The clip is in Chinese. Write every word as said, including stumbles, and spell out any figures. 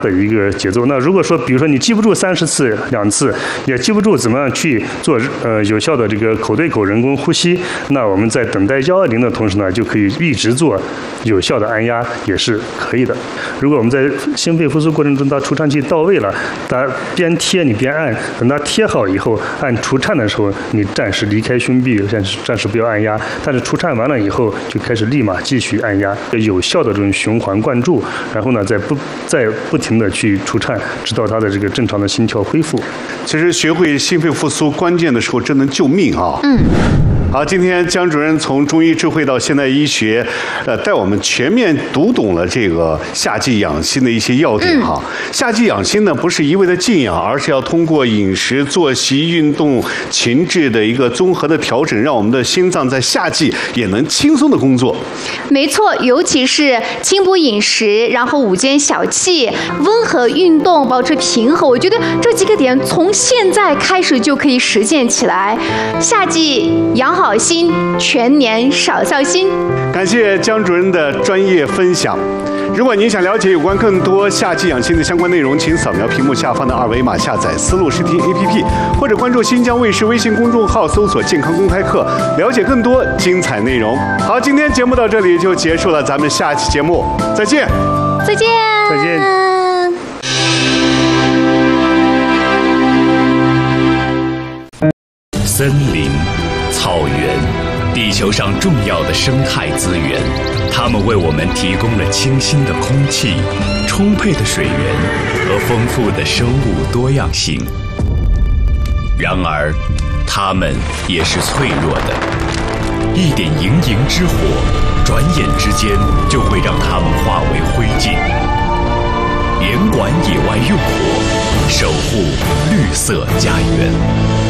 的一个节奏。那如果说，比如说你记不住三十次两次，也记不住怎么样去做呃有效的这个口对口人工呼吸，那我们在等待幺二零的同时呢，就可以一直做有效的按压，也是可以的。如果我们在心肺复苏过程中，它除颤器到位了，它边贴你边按，等它贴好以后，按除颤的时候，你暂时离开胸壁，暂时暂时不要按压。但是除颤完了以后，就开始立马继续按压，有效的这种循环灌注，然后呢，再不再不停的去除颤，直到它的这个正常的心跳恢复。 其实学会心肺复苏，关键的时候真能救命啊！嗯。好，今天姜主任从中医智慧到现代医学，呃，带我们全面读懂了这个夏季养心的一些要点哈。嗯、夏季养心呢，不是一味的静养，而是要通过饮食、作息、运动、情志的一个综合的调整，让我们的心脏在夏季也能轻松的工作。 没错，尤其是清补饮食，然后午间小憩、温和运动，保持平衡。我觉得这几个点从现在开始就可以实践起来。夏季养好心，全年少操心。 感谢姜主任的专业分享。如果您想了解有关更多夏季养心的相关内容，请扫描屏幕下方的二维码，下载思路视听 A P P， 或者关注新疆卫视微信公众号，搜索健康公开课，了解更多精彩内容。好，今天节目到这里就结束了，咱们下期节目再见。 再见。 再见。 森林、草原，地球上重要的生态资源，它们为我们提供了清新的空气、充沛的水源和丰富的生物多样性。然而，它们也是脆弱的，一点营营之火，转眼之间就会让它们化为灰烬。严管野外用火，守护绿色家园。